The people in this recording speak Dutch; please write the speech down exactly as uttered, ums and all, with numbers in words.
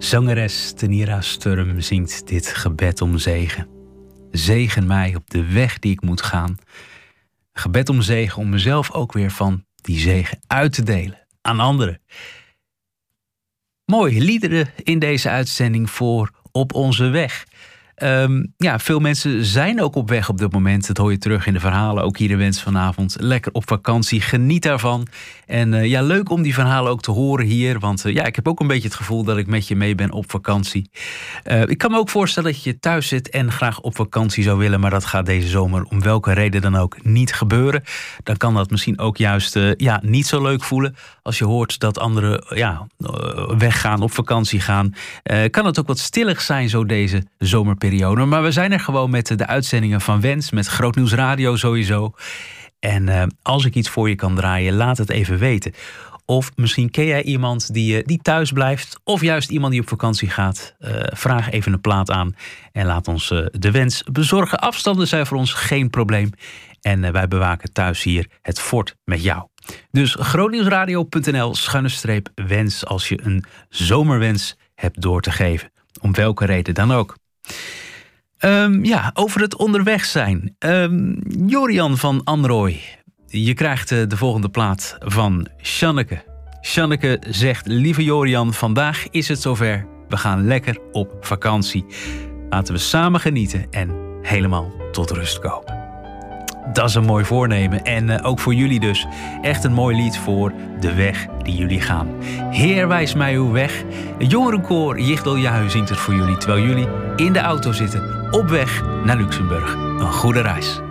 Zangeres Tenira Sturm zingt dit gebed om zegen. Zegen mij op de weg die ik moet gaan. Gebed om zegen om mezelf ook weer van die zegen uit te delen aan anderen. Mooi, liederen in deze uitzending voor Op Onze Weg. Um, ja, veel mensen zijn ook op weg op dit moment. Dat hoor je terug in de verhalen. Ook hier in Wens vanavond. Lekker op vakantie. Geniet daarvan. En uh, ja, leuk om die verhalen ook te horen hier. Want uh, ja, ik heb ook een beetje het gevoel dat ik met je mee ben op vakantie. Uh, ik kan me ook voorstellen dat je thuis zit en graag op vakantie zou willen. Maar dat gaat deze zomer om welke reden dan ook niet gebeuren. Dan kan dat misschien ook juist uh, ja, niet zo leuk voelen. Als je hoort dat anderen ja, uh, weggaan, op vakantie gaan. Uh, kan het ook wat stillig zijn zo deze zomerperiode. Maar we zijn er gewoon met de uitzendingen van Wens, met Groot Nieuws Radio sowieso. En uh, als ik iets voor je kan draaien, laat het even weten. Of misschien ken jij iemand die, uh, die thuis blijft, of juist iemand die op vakantie gaat. Uh, vraag even een plaat aan en laat ons uh, de Wens bezorgen. Afstanden zijn voor ons geen probleem. En uh, wij bewaken thuis hier het fort met jou. Dus grootnieuwsradio punt n l schuine streep wens als je een zomerwens hebt door te geven. Om welke reden dan ook. Um, ja, over het onderweg zijn. Um, Jorian van Anrooy. Je krijgt uh, de volgende plaat van Sjanneke. Sjanneke zegt, lieve Jorian, vandaag is het zover. We gaan lekker op vakantie. Laten we samen genieten en helemaal tot rust komen. Dat is een mooi voornemen. En uh, ook voor jullie dus. Echt een mooi lied voor de weg die jullie gaan. Heer, wijs mij uw weg. Het jongerenkoor Jichtel Jahu zingt het voor jullie. Terwijl jullie in de auto zitten op weg naar Luxemburg. Een goede reis.